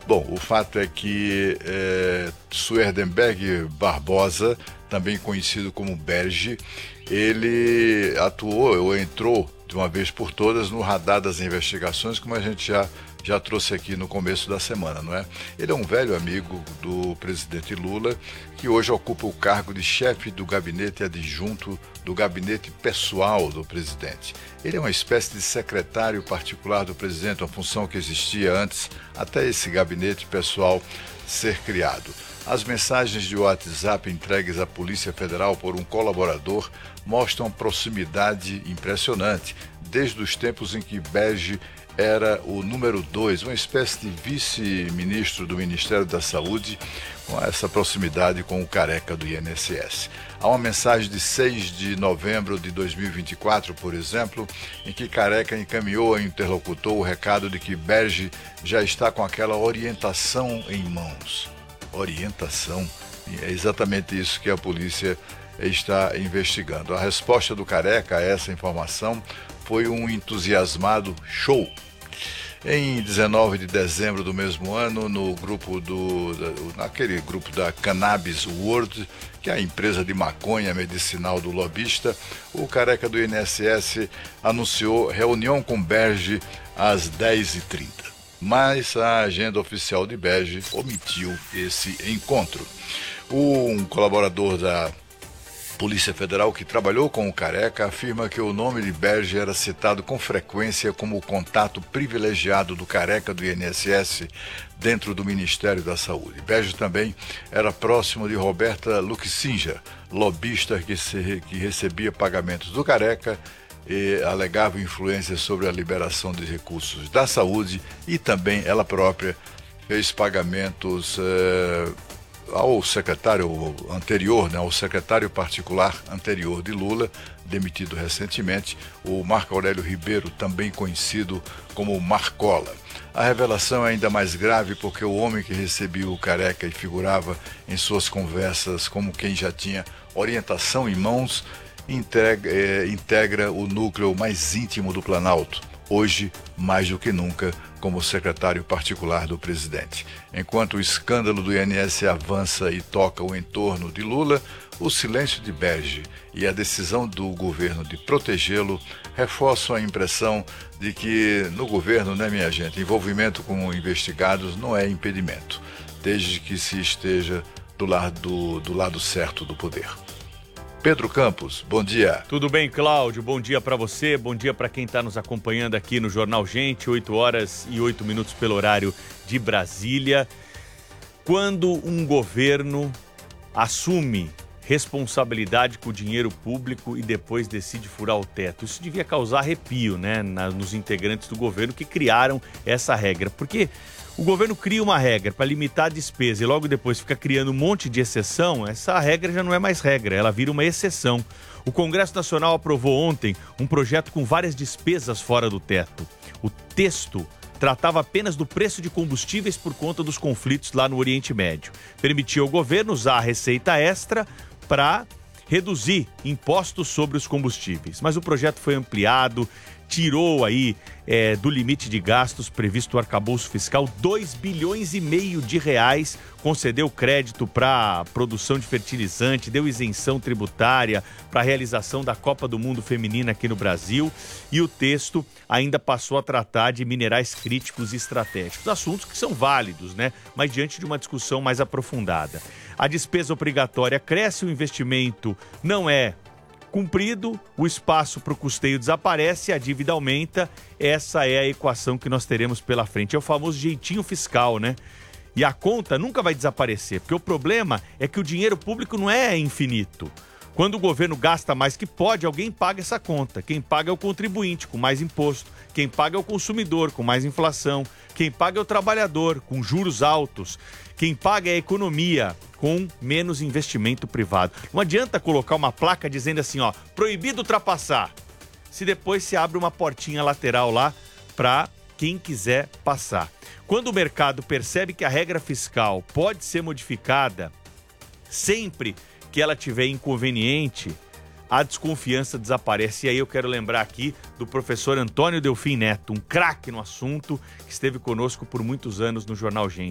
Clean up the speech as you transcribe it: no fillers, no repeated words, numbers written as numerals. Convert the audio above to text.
Bom, o fato é que Swerdenberg Barbosa, também conhecido como Berge, ele atuou ou entrou de uma vez por todas no radar das investigações, como a gente já trouxe aqui no começo da semana, não é? Ele é um velho amigo do presidente Lula, que hoje ocupa o cargo de chefe do gabinete adjunto do gabinete pessoal do presidente. Ele é uma espécie de secretário particular do presidente, uma função que existia antes, até esse gabinete pessoal ser criado. As mensagens de WhatsApp entregues à Polícia Federal por um colaborador mostram proximidade impressionante, desde os tempos em que Berge era o número 2, uma espécie de vice-ministro do Ministério da Saúde, com essa proximidade com o careca do INSS. Há uma mensagem de 6 de novembro de 2024, por exemplo, em que Careca encaminhou ao interlocutor o recado de que Berge já está com aquela orientação em mãos. Orientação? É exatamente isso que a polícia está investigando. A resposta do Careca a essa informação foi um entusiasmado show. Em 19 de dezembro do mesmo ano, naquele grupo da Cannabis World, que é a empresa de maconha medicinal do lobista, o Careca do INSS anunciou reunião com Berge às 10h30. Mas a agenda oficial de Berge omitiu esse encontro. Um colaborador da Polícia Federal que trabalhou com o Careca afirma que o nome de Berge era citado com frequência como o contato privilegiado do Careca do INSS dentro do Ministério da Saúde. Berge também era próximo de Roberta Luxinger, lobista que recebia pagamentos do Careca e alegava influência sobre a liberação de recursos da saúde, e também ela própria fez pagamentos ao secretário anterior, ao secretário particular anterior de Lula, demitido recentemente, o Marco Aurélio Ribeiro, também conhecido como Marcola. A revelação é ainda mais grave porque o homem que recebia o Careca e figurava em suas conversas como quem já tinha orientação em mãos, integra o núcleo mais íntimo do Planalto, hoje mais do que nunca como secretário particular do presidente. Enquanto o escândalo do INSS avança e toca o entorno de Lula, o silêncio de Berge e a decisão do governo de protegê-lo reforçam a impressão de que no governo, minha gente, envolvimento com investigados não é impedimento, desde que se esteja do lado certo do poder. Pedro Campos, bom dia. Tudo bem, Cláudio? Bom dia para você, bom dia para quem está nos acompanhando aqui no Jornal Gente, 8h08 pelo horário de Brasília. Quando um governo assume responsabilidade com o dinheiro público e depois decide furar o teto, isso devia causar arrepio, nos integrantes do governo que criaram essa regra, porque o governo cria uma regra para limitar a despesa e logo depois fica criando um monte de exceção. Essa regra já não é mais regra, ela vira uma exceção. O Congresso Nacional aprovou ontem um projeto com várias despesas fora do teto. O texto tratava apenas do preço de combustíveis por conta dos conflitos lá no Oriente Médio. Permitia ao governo usar a receita extra para reduzir impostos sobre os combustíveis. Mas o projeto foi ampliado, tirou aí do limite de gastos previsto no arcabouço fiscal 2,5 bilhões de reais, concedeu crédito para produção de fertilizante, deu isenção tributária para a realização da Copa do Mundo Feminina aqui no Brasil, e o texto ainda passou a tratar de minerais críticos e estratégicos, assuntos que são válidos, mas diante de uma discussão mais aprofundada. A despesa obrigatória cresce, o investimento não é cumprido, o espaço para o custeio desaparece, a dívida aumenta. Essa é a equação que nós teremos pela frente. É o famoso jeitinho fiscal, E a conta nunca vai desaparecer, porque o problema é que o dinheiro público não é infinito. Quando o governo gasta mais que pode, alguém paga essa conta. Quem paga é o contribuinte, com mais imposto. Quem paga é o consumidor, com mais inflação. Quem paga é o trabalhador, com juros altos. Quem paga é a economia, com menos investimento privado. Não adianta colocar uma placa dizendo assim, proibido ultrapassar, se depois se abre uma portinha lateral lá para quem quiser passar. Quando o mercado percebe que a regra fiscal pode ser modificada sempre que ela tiver inconveniente, a desconfiança desaparece. E aí eu quero lembrar aqui do professor Antônio Delfim Neto, um craque no assunto, que esteve conosco por muitos anos no Jornal Gente.